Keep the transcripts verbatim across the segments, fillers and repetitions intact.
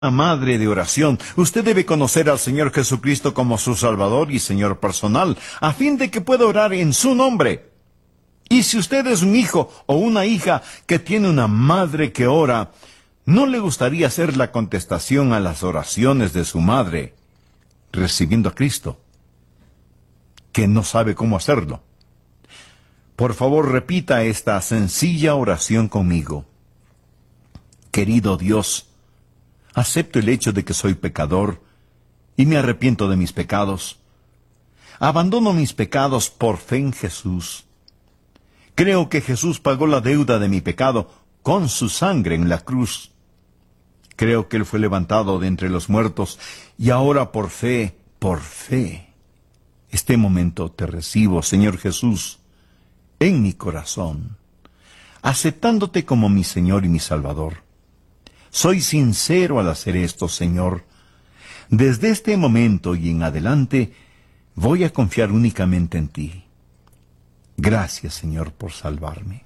Una madre de oración. Usted debe conocer al Señor Jesucristo como su Salvador y Señor personal, a fin de que pueda orar en su nombre. Y si usted es un hijo o una hija que tiene una madre que ora, ¿no le gustaría hacer la contestación a las oraciones de su madre, recibiendo a Cristo, que no sabe cómo hacerlo? Por favor, repita esta sencilla oración conmigo. Querido Dios, acepto el hecho de que soy pecador y me arrepiento de mis pecados. Abandono mis pecados por fe en Jesús. Creo que Jesús pagó la deuda de mi pecado con su sangre en la cruz. Creo que Él fue levantado de entre los muertos y ahora por fe, por fe, este momento te recibo, Señor Jesús, en mi corazón, aceptándote como mi Señor y mi Salvador. Soy sincero al hacer esto, Señor. Desde este momento y en adelante, voy a confiar únicamente en ti. Gracias, Señor, por salvarme.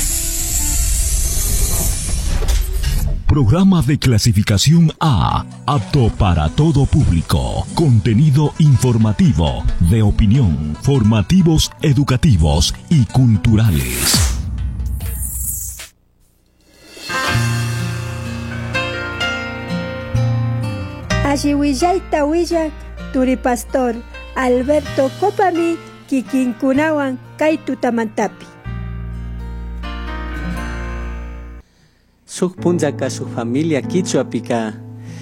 Programa de clasificación A, apto para todo público. Contenido informativo, de opinión, formativos, educativos y culturales. Ashiwillaita willak Turi Pastor Alberto Copami kikinkunawan kay tutamantapi. Suk punjaka su familia kichwa pika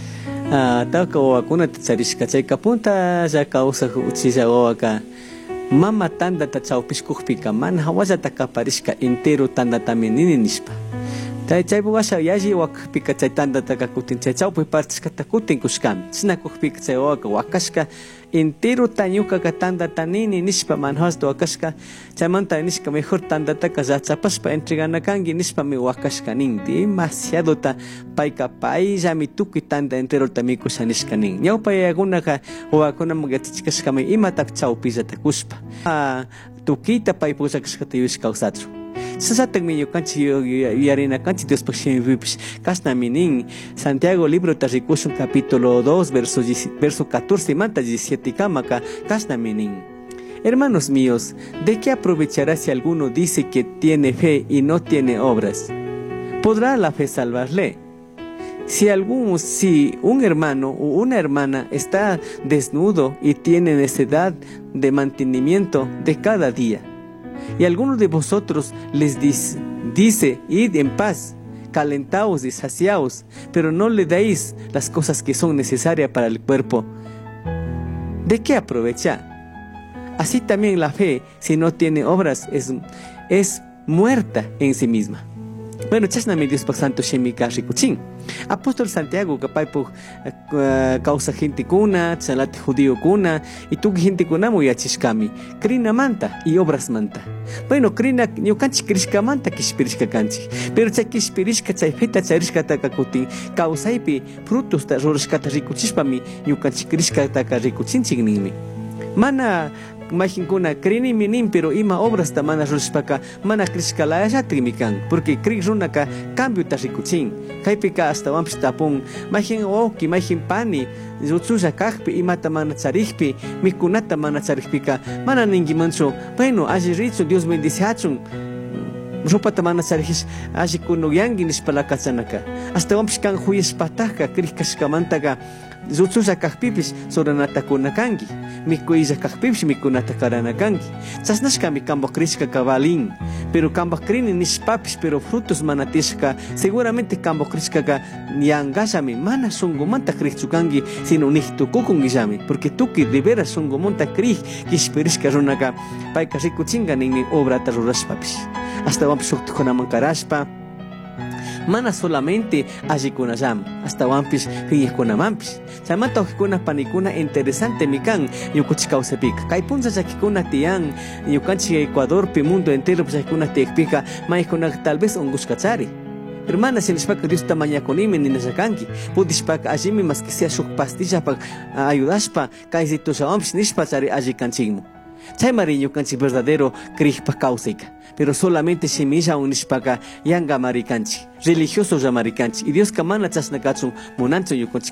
uh, taka wakuna tsarishka chayka punta jaka usak uchilla waka mama tanda ta chawpishkuq pika mana hawalla ta kaparishka entero tanda también nini nishpa tay chaypu washa yaji wak pika chay tanda ta kutin chay chawpi partishka ta kutin kushkami china kuq pika chay waka wakashka entero tañuka ka tanda tanini nishpa manhasdo wakashka chaymanta nishka mejor tanda taka yachapashpa entregana kangi nishpa mi wakashka nin demasiado ta payka payllami tukuy tanda entero ta mikusha nishka nin ñawpa yayakunaka wawakunaman yachachikashkami imatak chawpilla takushpa ah, tukiyta pay pullakashkata yuwish kawsatru Sasatak mi yukanchi yarina kanchi Dios pakshimi vipish kasnami nin Santiago libro tarikushun capítulo dos verso verso catorce manta diecisiete kamaka kasnami nin. Hermanos míos, ¿de qué aprovechará si alguno dice que tiene fe y no tiene obras? ¿Podrá la fe salvarle? Si algún si un hermano o una hermana está desnudo y tiene necesidad de mantenimiento de cada día, y alguno de vosotros les dice, dice, id en paz, calentaos y saciaos, pero no le dais las cosas que son necesarias para el cuerpo, ¿de qué aprovecha? Así también la fe, si no tiene obras, es, es muerta en sí misma. Bueno, chasnami Dios pa santo shemika rikuchin. Apóstol Santiago kapay po uh, causa gente kuna, chalate judío kuna, y tu gente kuna muy achishkami. Krina manta y obras manta. Bueno, krina ñukanchi krishka manta kishpirishka kanchi. Pero chay kishpirishka chay feta charishka taka kutin causaipi frutos ta rorishkata rikuchishpami ñukanchi krishka taka rikuchinchik ninmi. Mana Majinkuna krini minin pero ima obras ta mana rushpaka mana krishkalaya yatrimikan porque krik runaka cambio ta rikuchin kaypika hasta wampis tapun majin oki majin pani yutsuya kakpi imata mana charikpi mikunata mana charikpika mana ningimancho bueno alli richu Dios bendice hachun rupata mana charikish alli kunuyangi nishpalakachanaka hasta wampis kan huyashpataka krikashkamantaka Zutsusa kakpipis soranata kunakangi, mikuiza kakpipis mikunata karanakangi. Chasnashka mi kambok krishka kabalin, pero kambok krini nishpapis, pero frutos manatishka, seguramente kambok krishka ka niangashami, mana sungumanta krishchukangi, sino nihtukukungishami, porque tuki de veras sungumonta krih, kishpirishka runaka, paika rikuchinga nini obra tarurashpapis. Hasta wampis uktukunaman karashpa, mana solamente allí kunayam, hasta wampis hiyekunamanpis. Samanta hikuna panikuna interesante mikan yukuchikausepika. Kaipunza yakikuna tian yukanchi Ecuador pi mundo entero pues yakikuna tiekpika maikuna tal vez ungushkachari. Hermana, si nishpaka Dios tamaña konimi ni nashakanki, pudishpaka allimi mas que sea shuk pastilla pa ayudashpa kaisito shawampis nishpachari allí kanchigmo. Chay mariño kanchi verdadero krihpa kausika. pero solamente semilla unishpaka yanga maricanchi, religiosos ya maricanchi, y Dios kamana chasna kachun munancho yukunchi